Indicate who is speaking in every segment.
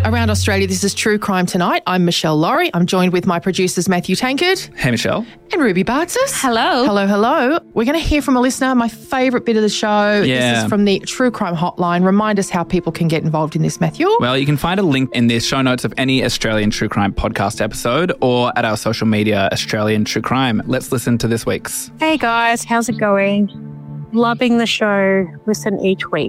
Speaker 1: Around Australia, this is True Crime Tonight. I'm Michelle Laurie. I'm joined with my producers Matthew Tankard.
Speaker 2: Hey, Michelle.
Speaker 1: And Ruby Bartzis.
Speaker 3: Hello.
Speaker 1: Hello, hello. We're going to hear from a listener, my favourite bit of the show.
Speaker 2: Yeah.
Speaker 1: This is from the True Crime Hotline. Remind us how people can get involved in this, Matthew.
Speaker 2: Well, you can find a link in the show notes of any Australian True Crime podcast episode or at our social media, Australian True Crime. Let's listen to this week's.
Speaker 4: Hey guys, how's it going? Loving the show. Listen each week.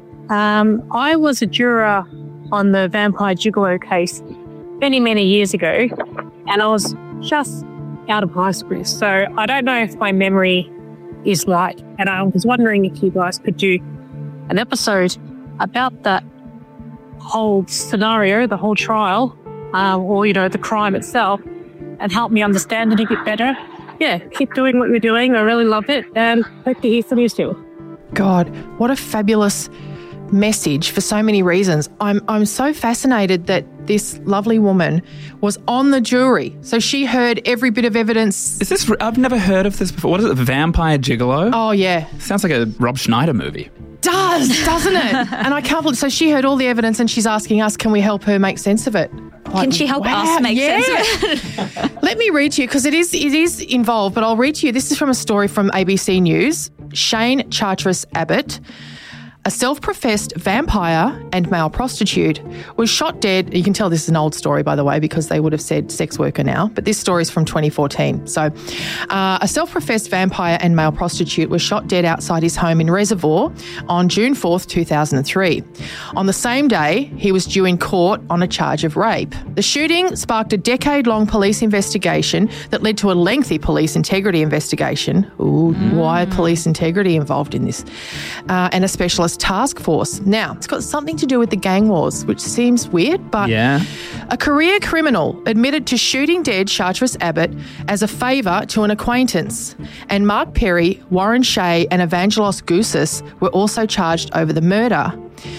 Speaker 4: I was a juror on the Vampire Gigolo case many, many years ago, and I was just out of high school. So I don't know if my memory is right. And I was wondering if you guys could do an episode about that whole scenario, the whole trial, or, the crime itself, and help me understand it a bit better. Yeah, keep doing what you're doing. I really love it, and hope to hear from you too.
Speaker 1: God, what a fabulous message for so many reasons. I'm so fascinated that this lovely woman was on the jury. So she heard every bit of evidence.
Speaker 2: Is this? I've never heard of this before. What is it? Vampire Gigolo?
Speaker 1: Oh, yeah.
Speaker 2: Sounds like a Rob Schneider movie.
Speaker 1: Doesn't it? And I can't believe. So she heard all the evidence and she's asking us, can we help her make sense of it?
Speaker 3: Can she help us make sense of it?
Speaker 1: Let me read to you because it is involved, but I'll read to you. This is from a story from ABC News. Shane Charteris Abbott, a self-professed vampire and male prostitute, was shot dead. You can tell this is an old story, by the way, because they would have said sex worker now, but this story is from 2014. So a self-professed vampire and male prostitute was shot dead outside his home in Reservoir on June 4th, 2003. On the same day, he was due in court on a charge of rape. The shooting sparked a decade-long police investigation that led to a lengthy police integrity investigation. Why police integrity involved in this? And a specialist task force. Now, it's got something to do with the gang wars, which seems weird, but a career criminal admitted to shooting dead Charteris Abbott as a favour to an acquaintance. And Mark Perry, Warren Shea and Evangelos Goussis were also charged over the murder.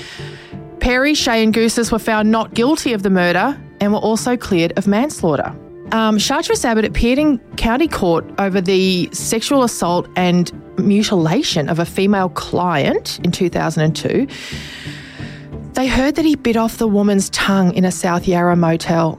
Speaker 1: Perry, Shea and Goussis were found not guilty of the murder and were also cleared of manslaughter. Charteris Abbott appeared in county court over the sexual assault and mutilation of a female client in 2002. They heard that he bit off the woman's tongue in a South Yarra motel.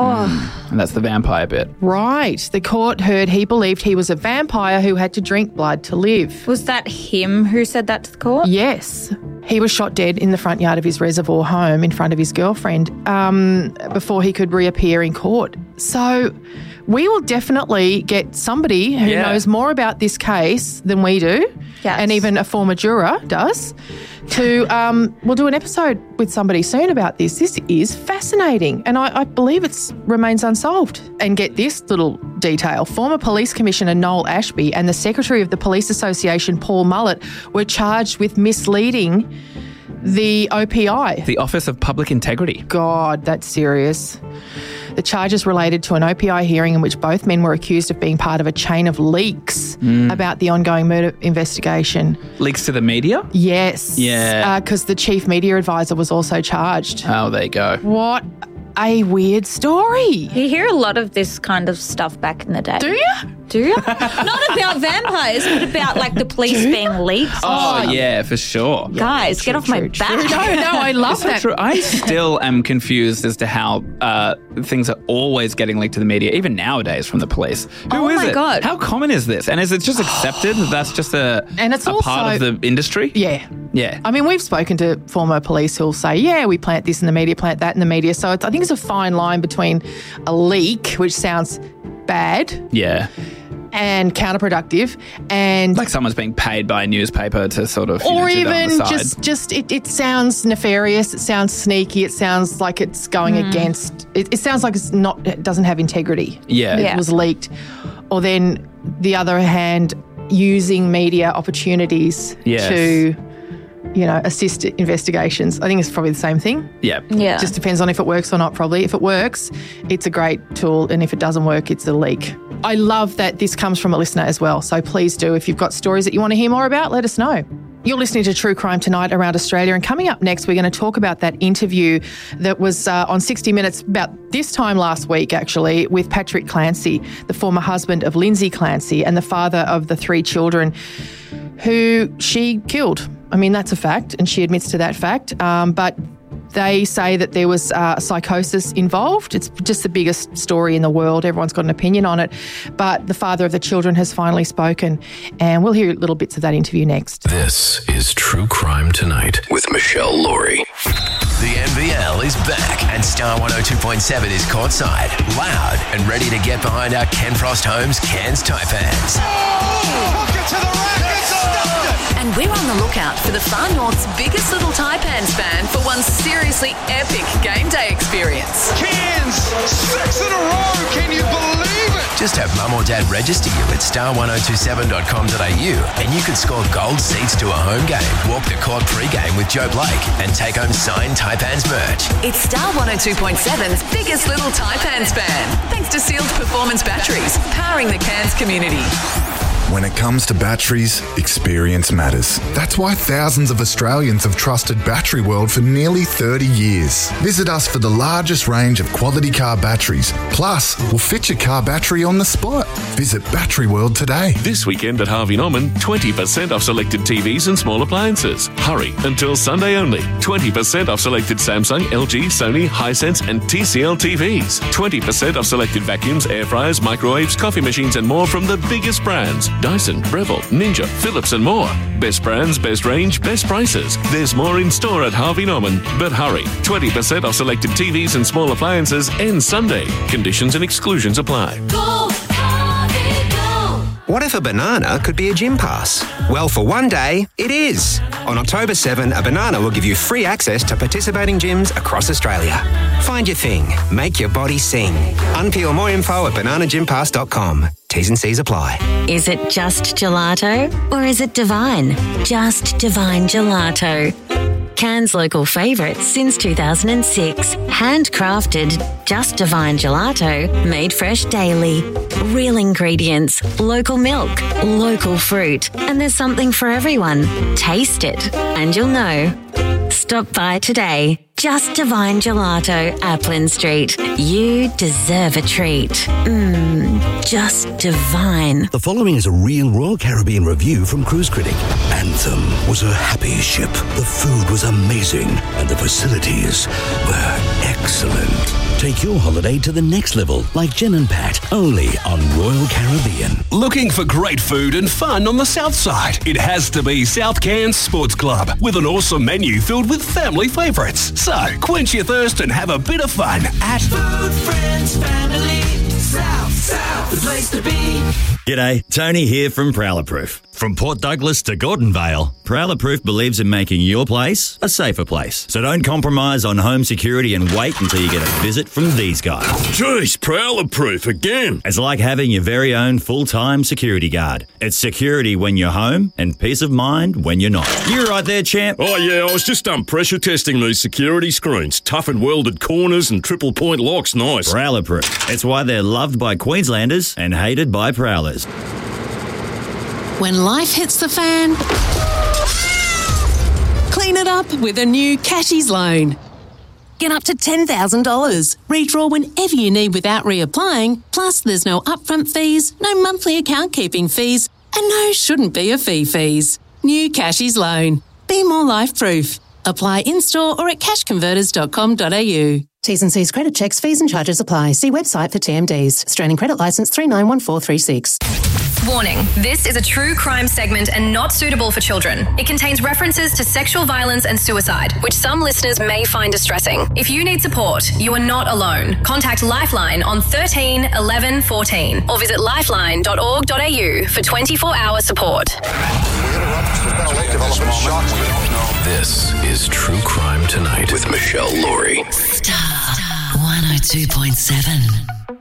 Speaker 2: And that's the vampire bit.
Speaker 1: Right. The court heard he believed he was a vampire who had to drink blood to live.
Speaker 3: Was that him who said that to the court?
Speaker 1: Yes. He was shot dead in the front yard of his Reservoir home in front of his girlfriend before he could reappear in court. So we will definitely get somebody who knows more about this case than we do, and even a former juror does, to we'll do an episode with somebody soon about this. This is fascinating, and I believe it remains unsolved. And get this little detail. Former Police Commissioner Noel Ashby and the Secretary of the Police Association, Paul Mullett, were charged with misleading the OPI.
Speaker 2: The Office of Public Integrity.
Speaker 1: God, that's serious. The charges related to an OPI hearing in which both men were accused of being part of a chain of leaks about the ongoing murder investigation.
Speaker 2: Leaks to the media?
Speaker 1: Yes.
Speaker 2: Yeah.
Speaker 1: Because the chief media advisor was also charged.
Speaker 2: Oh, there you go.
Speaker 1: What a weird story.
Speaker 3: You hear a lot of this kind of stuff back in the day.
Speaker 1: Do you?
Speaker 3: Do you? Not about vampires, but about like the police being leaked.
Speaker 2: Oh, yeah, for sure.
Speaker 3: Guys, get off my back.
Speaker 1: No, I love that.
Speaker 2: True. I still am confused as to how things are always getting leaked to the media, even nowadays, from the police. Who is
Speaker 3: my
Speaker 2: it?
Speaker 3: God.
Speaker 2: How common is this? And is it just accepted that that's just
Speaker 1: And it's
Speaker 2: a
Speaker 1: also
Speaker 2: part of the industry?
Speaker 1: Yeah.
Speaker 2: Yeah.
Speaker 1: I mean, we've spoken to former police who'll say, yeah, we plant this in the media, plant that in the media. So I think it's a fine line between a leak, which sounds bad,
Speaker 2: Yeah.
Speaker 1: and counterproductive, and
Speaker 2: Like someone's being paid by a newspaper to sort of,
Speaker 1: or
Speaker 2: do that on
Speaker 1: even
Speaker 2: the side.
Speaker 1: just it sounds nefarious, it sounds sneaky, it sounds like it's going against, it sounds like it doesn't have integrity.
Speaker 2: Yeah.
Speaker 1: It was leaked. Or then the other hand, using media opportunities
Speaker 2: Yes.
Speaker 1: to, assist investigations. I think it's probably the same thing.
Speaker 2: Yeah.
Speaker 3: Yeah.
Speaker 1: Just depends on if it works or not, probably. If it works, it's a great tool, and if it doesn't work, it's a leak. I love that this comes from a listener as well, so please do. If you've got stories that you want to hear more about, let us know. You're listening to True Crime Tonight around Australia, and coming up next, we're going to talk about that interview that was on 60 Minutes about this time last week, actually, with Patrick Clancy, the former husband of Lindsay Clancy and the father of the 3 children who she killed. I mean, that's a fact, and she admits to that fact. But They say that there was psychosis involved. It's just the biggest story in the world. Everyone's got an opinion on it. But the father of the children has finally spoken, and we'll hear little bits of that interview next.
Speaker 5: This is True Crime Tonight with Michelle Laurie. The NBL is back and Star 102.7 is courtside, loud and ready to get behind our Ken Frost Homes Cairns Taipans.
Speaker 6: Hook it to the rack, it's stuffed it!
Speaker 7: And we're on the lookout for the Far North's biggest little Taipans fan for one seriously epic game day experience.
Speaker 6: Cairns, 6 in a row, can you believe it?
Speaker 5: Just have mum or dad register you at star1027.com.au and you could score gold seats to a home game, walk the court pre-game with Joe Blake and take home signed Taipans merch.
Speaker 7: It's Star 102.7's biggest little Taipans fan, thanks to Sealed Performance Batteries, powering the Cairns community.
Speaker 8: When it comes to batteries, experience matters. That's why thousands of Australians have trusted Battery World for nearly 30 years. Visit us for the largest range of quality car batteries. Plus, we'll fit your car battery on the spot. Visit Battery World today.
Speaker 9: This weekend at Harvey Norman, 20% off selected TVs and small appliances. Hurry until Sunday only. 20% off selected Samsung, LG, Sony, Hisense and TCL TVs. 20% off selected vacuums, air fryers, microwaves, coffee machines and more from the biggest brands. Dyson, Breville, Ninja, Philips and more. Best brands, best range, best prices. There's more in store at Harvey Norman. But hurry, 20% off selected TVs and small appliances ends Sunday. Conditions and exclusions apply.
Speaker 10: Go, Harvey, go.
Speaker 11: What if a banana could be a gym pass? Well, for one day, it is. On October 7, a banana will give you free access to participating gyms across Australia. Find your thing. Make your body sing. Unpeel more info at bananagympass.com. T's and C's apply.
Speaker 12: Is it just gelato or is it divine? Just Divine Gelato. Cairns' local favourite since 2006. Handcrafted, Just Divine Gelato, made fresh daily. Real ingredients, local milk, local fruit, and there's something for everyone. Taste it and you'll know. Stop by today. Just Divine Gelato, Applin Street. You deserve a treat. Just divine.
Speaker 13: The following is a real Royal Caribbean review from Cruise Critic. Anthem was a happy ship. The food was amazing and the facilities were excellent. Take your holiday to the next level, like Jen and Pat, only on Royal Caribbean.
Speaker 14: Looking for great food and fun on the south side? It has to be South Cairns Sports Club, with an awesome menu filled with family favourites. So, quench your thirst and have a bit of fun at
Speaker 10: Food, friends, family, South, the place to be.
Speaker 15: G'day, Tony here from Prowler Proof. From Port Douglas to Gordon Vale, Prowler Proof believes in making your place a safer place. So don't compromise on home security and wait until you get a visit from these guys.
Speaker 16: Jeez, Prowler Proof again.
Speaker 15: It's like having your very own full-time security guard. It's security when you're home and peace of mind when you're not. You're right there, champ.
Speaker 16: Oh yeah, I was just pressure testing these security screens. Tough and welded corners and triple point locks, nice.
Speaker 15: Prowler Proof. It's why they're loved by Queenslanders and hated by Prowlers.
Speaker 17: When life hits the fan, clean it up with a new Cashies loan. Get up to $10,000. Redraw whenever you need without reapplying. Plus, there's no upfront fees, no monthly account keeping fees, and no shouldn't be a fee fees. New Cashies loan. Be more life-proof. Apply in-store or at cashconverters.com.au.
Speaker 18: T's and C's credit checks, fees and charges apply. See website for TMDs. Australian Credit Licence 391436.
Speaker 19: Warning, this is a true crime segment and not suitable for children. It contains references to sexual violence and suicide, which some listeners may find distressing. If you need support, you are not alone. Contact Lifeline on 13 11 14 or visit lifeline.org.au for 24-hour support.
Speaker 5: This is True Crime Tonight with Michelle Laurie.
Speaker 12: Star 102.7.